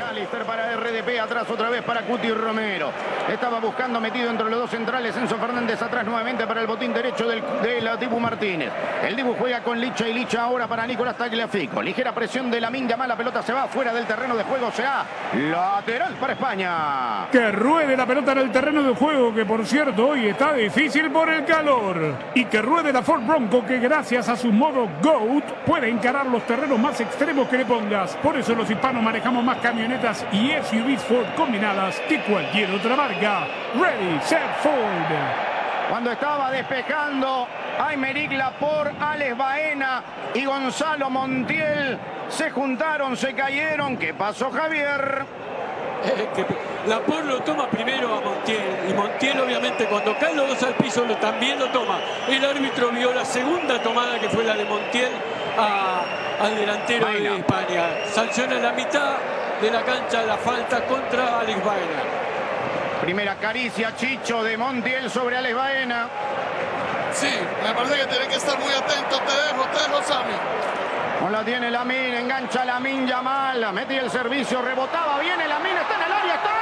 McAllister para RDP, atrás otra vez para Cuti Romero. Estaba buscando metido entre los dos centrales Enzo Fernández, atrás nuevamente para el botín derecho del Dibu Martínez. El Dibu juega con Licha y Licha ahora para Nicolás Tagliafico. Ligera presión de Lamine Yamal, la pelota se va fuera del terreno de juego, será lateral para España. Que ruede la pelota en el terreno de juego, que por cierto hoy está difícil por el calor. Y que ruede la Ford Bronco, que gracias a su modo GOAT puede encarar los terrenos más extremos que le pongas. Por eso los hispanos manejamos más camionetas y SUVs Ford combinadas que cualquier otra marca. Ready, set, Ford. Cuando estaba despejando Aymeric Laporte, Alex Baena y Gonzalo Montiel se juntaron, se cayeron. ¿Qué pasó, Javier? Que Laporte lo toma primero a Montiel, y Montiel obviamente cuando caen los dos al piso también lo toma. El árbitro vio la segunda tomada, que fue la de Montiel al delantero de España. Sanciona en la mitad de la cancha la falta contra Alex Baena. Primera caricia, Chicho, de Montiel sobre Alex Baena. Sí, me parece que tienen que estar muy atentos. Te dejo, Sammy. No la tiene Lamine, engancha Lamine Yamal, mete el servicio, rebotaba, viene Lamine, está en el área, está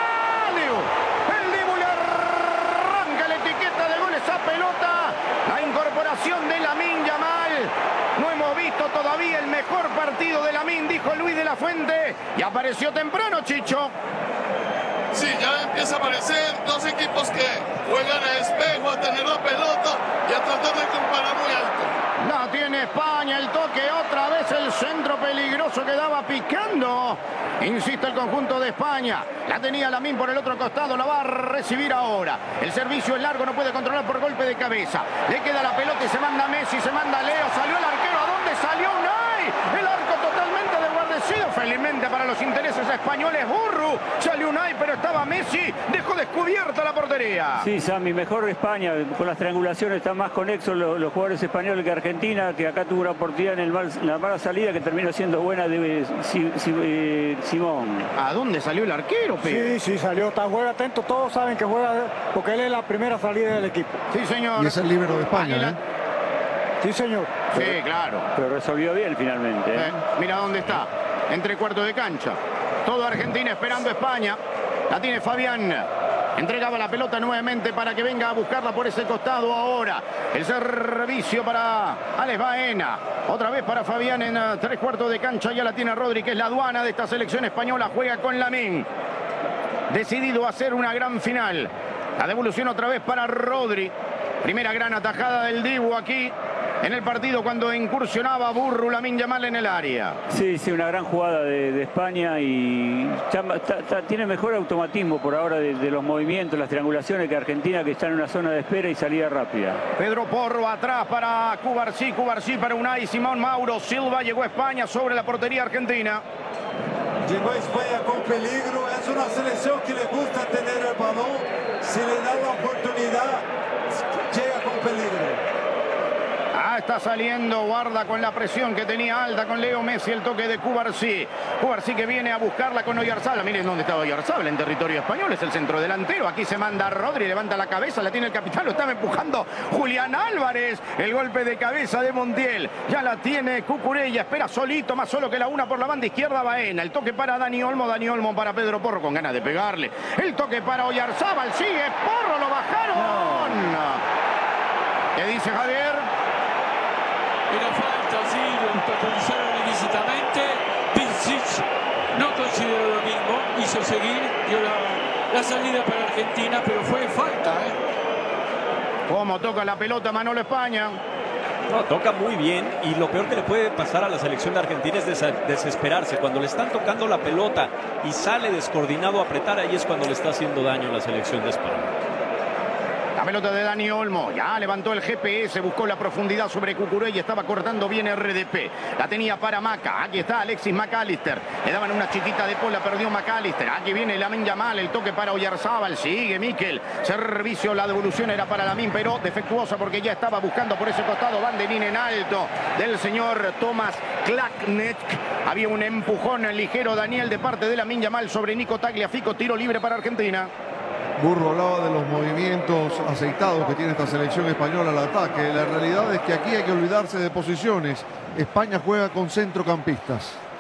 el Dibu le arranca la etiqueta de gol esa pelota. La incorporación de Lamine Yamal. No hemos visto todavía el mejor partido de Lamine, dijo Luis de la Fuente, y apareció temprano, Chicho. Sí, ya empieza a aparecer dos equipos que juegan a espejo, a tener la pelota y a tratar de comparar muy alto. La tiene España, el toque otra vez, el centro peligroso que daba picando. Insiste el conjunto de España. La tenía Lamine por el otro costado, la va a recibir ahora. El servicio es largo, no puede controlar por golpe de cabeza. Le queda la pelota y se manda Messi, se manda Leo. Salió el arquero, ¿a dónde salió Unai? El arco totalmente desguardecido. Felizmente para los intereses españoles, Burru. Salió Unai, pero estaba Messi. Dejó descubierta la portería. Sí, Sammy, mejor España. Con las triangulaciones están más conexos los jugadores españoles que Argentina, que acá tuvo una oportunidad en la mala salida que terminó siendo buena de Simón. ¿A dónde salió el arquero, Pedro? Sí, salió. Juega atento. Todos saben que juega porque él es la primera salida del equipo. Sí, señor. Y es el líbero de España, ¿eh? Sí, señor. Sí, claro. Pero resolvió bien finalmente. Mira dónde está. Entre cuartos de cancha. Todo Argentina esperando a España. La tiene Fabián. Entregaba la pelota nuevamente para que venga a buscarla por ese costado ahora. El servicio para Alex Baena. Otra vez para Fabián en tres cuartos de cancha. Ya la tiene Rodri, que es la aduana de esta selección española. Juega con Lamine. Decidido a hacer una gran final. La devolución otra vez para Rodri. Primera gran atajada del Dibu aquí en el partido cuando incursionaba Burru Lamine Yamal en el área. Sí, una gran jugada de España y tiene mejor automatismo por ahora de los movimientos, las triangulaciones que Argentina, que está en una zona de espera y salida rápida. Pedro Porro atrás para Cubarsí para Unai Simón, Mauro Silva. Llegó a España sobre la portería argentina. Llegó a España con peligro. Es una selección que le gusta tener el balón. Si le da la oportunidad, llega con peligro. Está saliendo, guarda con la presión que tenía alta con Leo Messi, el toque de Cubarsí. Cubarsí que viene a buscarla con Oyarzabal. Miren dónde está Oyarzabal, en territorio español, es el centro delantero. Aquí se manda Rodri, levanta la cabeza, la tiene el capitán, lo estaba empujando Julián Álvarez. El golpe de cabeza de Montiel. Ya la tiene Cucurella, espera solito, más solo que la una por la banda izquierda Baena. El toque para Dani Olmo para Pedro Porro, con ganas de pegarle. El toque para Oyarzabal, sigue Porro, lo bajaron. ¿Qué dice Javier? Era falta, sí, lo autorizaron ilícitamente. Vincic no consideró lo mismo, hizo seguir, dio la salida para Argentina, pero fue falta. ¿Cómo toca la pelota Manolo España? No, toca muy bien y lo peor que le puede pasar a la selección de Argentina es desesperarse. Cuando le están tocando la pelota y sale descoordinado a apretar, ahí es cuando le está haciendo daño a la selección de España. La pelota de Dani Olmo, ya levantó el GPS, buscó la profundidad sobre Cucurella, estaba cortando bien RDP. La tenía para Maca, aquí está Alexis McAllister. Le daban una chiquita de pola, perdió McAllister. Aquí viene Lamine Yamal, el toque para Oyarzabal, sigue Mikel. Servicio, la devolución era para Lamine, pero defectuosa porque ya estaba buscando por ese costado. Van de Nien en alto del señor Thomas Klaknet. Había un empujón ligero, Daniel, de parte de Lamine Yamal sobre Nico Tagliafico, tiro libre para Argentina. Burro hablaba de los movimientos aceitados que tiene esta selección española al ataque. La realidad es que aquí hay que olvidarse de posiciones. España juega con centrocampistas.